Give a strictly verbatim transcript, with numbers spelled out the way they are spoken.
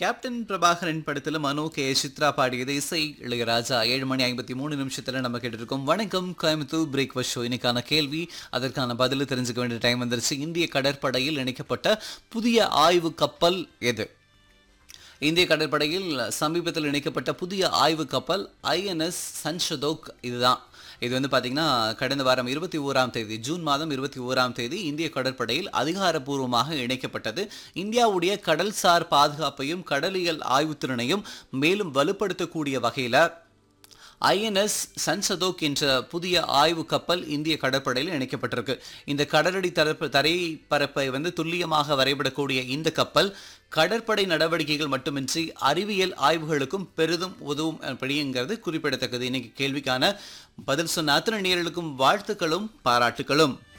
Captain Prabhakaran படத்துல மனோ K Chitra பாடியது இசை இளையராஜா. ஏழு மணி ஐம்பத்தி மூணு நிமிஷத்துல நம்ம கேட்டிருக்கோம். வணக்கம் கோயம்புத்தூர் பிரேக்ஃபாஸ்ட் ஷோ. இன்னைக்கான கேள்வி, அதற்கான பதில் தெரிஞ்சுக்க வேண்டிய டைம் வந்துருச்சு. இந்திய கடற்படையில் இணைக்கப்பட்ட புதிய ஆய்வு கப்பல் எது? இந்திய கடற்படையில் சமீபத்தில் இணைக்கப்பட்ட புதிய ஆய்வு கப்பல் ஐஎன்எஸ் சன்ஷதோக். இதுதான். இது வந்து பார்த்தீங்கன்னா கடந்த வாரம் இருபத்தி ஓராம் தேதி ஜூன் மாதம் இருபத்தி ஓராம் தேதி இந்திய கடற்படையில் அதிகாரப்பூர்வமாக இணைக்கப்பட்டது. இந்தியாவுடைய கடல்சார் பாதுகாப்பையும் கடலியல் ஆய்வுத்திறனையும் மேலும் வலுப்படுத்தக்கூடிய வகையில் ஐஎன்எஸ் சன்சதோக் என்ற புதிய ஆய்வு கப்பல் இந்திய கடற்படையில் இணைக்கப்பட்டிருக்கு. இந்த கடலடி தரப்பு தரைப்பரப்பை வந்து துல்லியமாக வரைபடக்கூடிய இந்த கப்பல் கடற்படை நடவடிக்கைகள் மட்டுமின்றி அறிவியல் ஆய்வுகளுக்கும் பெரிதும் உதவும் அப்படிங்கிறது குறிப்பிடத்தக்கது. இன்னைக்கு கேள்விக்கான பதில் சொன்ன அத்தனை நேயர்களுக்கும் வாழ்த்துக்களும் பாராட்டுகளும்.